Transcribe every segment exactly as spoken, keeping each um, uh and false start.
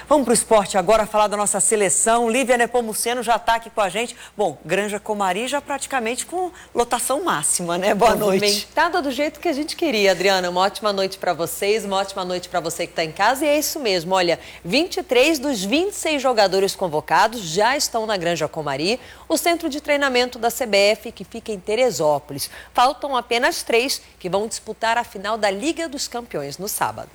Vamos para o esporte agora, falar da nossa seleção. Lívia Nepomuceno já está aqui com a gente. Bom, Granja Comari já praticamente com lotação máxima, né? Boa noite. Movimentada do jeito que a gente queria, Adriana. Uma ótima noite para vocês, uma ótima noite para você que está em casa. E é isso mesmo, olha, vinte e três dos vinte e seis jogadores convocados já estão na Granja Comari, o centro de treinamento da C B F que fica em Teresópolis. Faltam apenas três que vão disputar a final da Liga dos Campeões no sábado.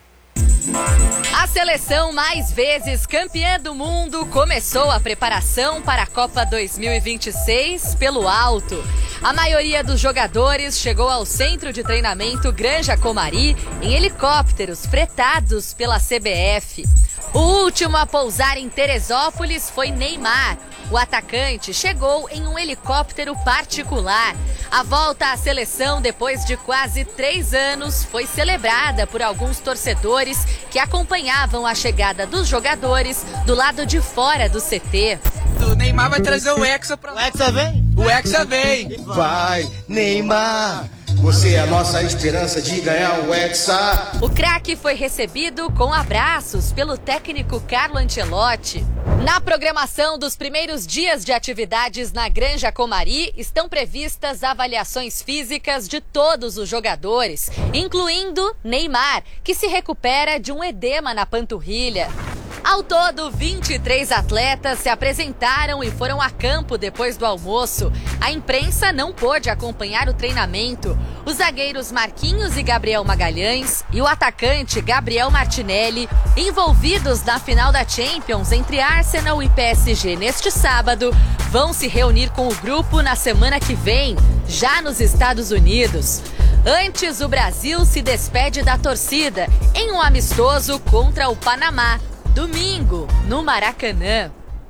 A seleção mais vezes campeã do mundo começou a preparação para a Copa dois mil e vinte e seis pelo alto. A maioria dos jogadores chegou ao centro de treinamento Granja Comari em helicópteros fretados pela C B F. O último a pousar em Teresópolis foi Neymar. O atacante chegou em um helicóptero particular. A volta à seleção depois de quase três anos foi celebrada por alguns torcedores que acompanhavam a chegada dos jogadores do lado de fora do C T. O Neymar vai trazer o Hexa pra... O Hexa vem? O Hexa vem! Vai, Neymar! Você é a nossa esperança de ganhar o Hexa. O craque foi recebido com abraços pelo técnico Carlo Ancelotti. Na programação dos primeiros dias de atividades na Granja Comari, estão previstas avaliações físicas de todos os jogadores, incluindo Neymar, que se recupera de um edema na panturrilha. Ao todo, vinte e três atletas se apresentaram e foram a campo depois do almoço. A imprensa não pôde acompanhar o treinamento. Os zagueiros Marquinhos e Gabriel Magalhães e o atacante Gabriel Martinelli, envolvidos na final da Champions entre Arsenal e P S G neste sábado, vão se reunir com o grupo na semana que vem, já nos Estados Unidos. Antes, o Brasil se despede da torcida em um amistoso contra o Panamá. Domingo, no Maracanã.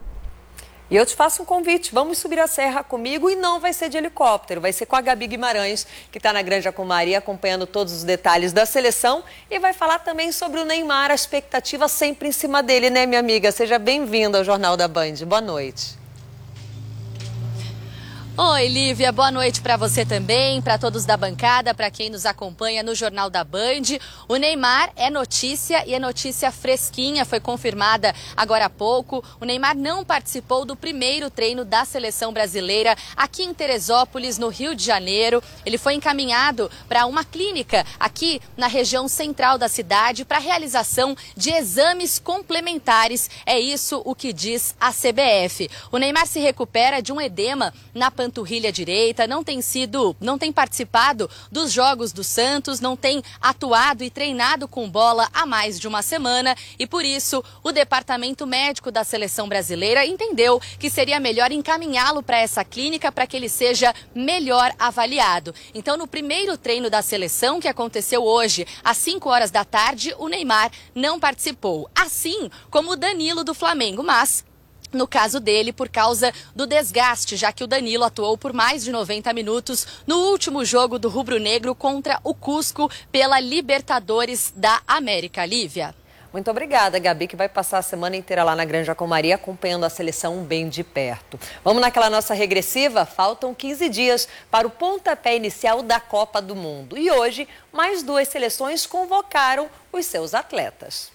E eu te faço um convite, vamos subir a serra comigo e não vai ser de helicóptero, vai ser com a Gabi Guimarães, que está na Granja Comari acompanhando todos os detalhes da seleção e vai falar também sobre o Neymar, a expectativa sempre em cima dele, né, minha amiga? Seja bem-vinda ao Jornal da Band. Boa noite. Oi, Lívia, boa noite para você também, para todos da bancada, para quem nos acompanha no Jornal da Band. O Neymar é notícia e é notícia fresquinha, foi confirmada agora há pouco. O Neymar não participou do primeiro treino da seleção brasileira aqui em Teresópolis, no Rio de Janeiro. Ele foi encaminhado para uma clínica aqui na região central da cidade para realização de exames complementares. É isso o que diz a C B F. O Neymar se recupera de um edema na panturrilha direita, não tem sido, não tem participado dos jogos do Santos, não tem atuado e treinado com bola há mais de uma semana e por isso o departamento médico da seleção brasileira entendeu que seria melhor encaminhá-lo para essa clínica para que ele seja melhor avaliado. Então, no primeiro treino da seleção, que aconteceu hoje às cinco horas da tarde, o Neymar não participou, assim como o Danilo do Flamengo, mas no caso dele, por causa do desgaste, já que o Danilo atuou por mais de noventa minutos no último jogo do rubro-negro contra o Cusco pela Libertadores da América. Lívia. Muito obrigada, Gabi, que vai passar a semana inteira lá na Granja Comari acompanhando a seleção bem de perto. Vamos naquela nossa regressiva? Faltam quinze dias para o pontapé inicial da Copa do Mundo. E hoje, mais duas seleções convocaram os seus atletas.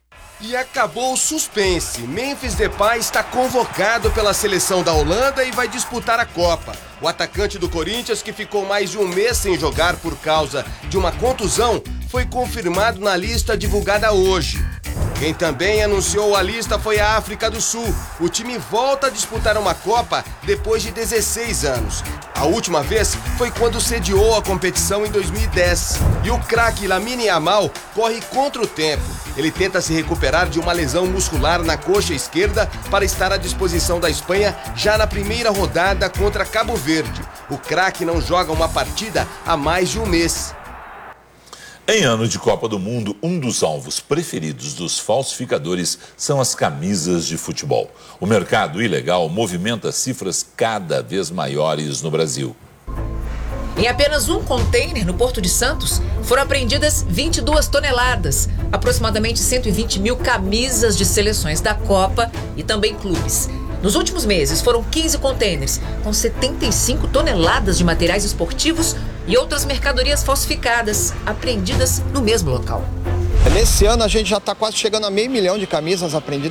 E acabou o suspense. Memphis Depay está convocado pela seleção da Holanda e vai disputar a Copa. O atacante do Corinthians, que ficou mais de um mês sem jogar por causa de uma contusão, foi confirmado na lista divulgada hoje. Quem também anunciou a lista foi a África do Sul. O time volta a disputar uma Copa depois de dezesseis anos. A última vez foi quando sediou a competição em dois mil e dez. E o craque Lamine Yamal corre contra o tempo. Ele tenta se recuperar de uma lesão muscular na coxa esquerda para estar à disposição da Espanha já na primeira rodada contra Cabo Verde. O craque não joga uma partida há mais de um mês. Em ano de Copa do Mundo, um dos alvos preferidos dos falsificadores são as camisas de futebol. O mercado ilegal movimenta cifras cada vez maiores no Brasil. Em apenas um container no Porto de Santos, foram apreendidas vinte e duas toneladas, aproximadamente cento e vinte mil camisas de seleções da Copa e também clubes. Nos últimos meses, foram quinze containers com setenta e cinco toneladas de materiais esportivos e outras mercadorias falsificadas, apreendidas no mesmo local. Nesse ano, a gente já está quase chegando a meio milhão de camisas apreendidas.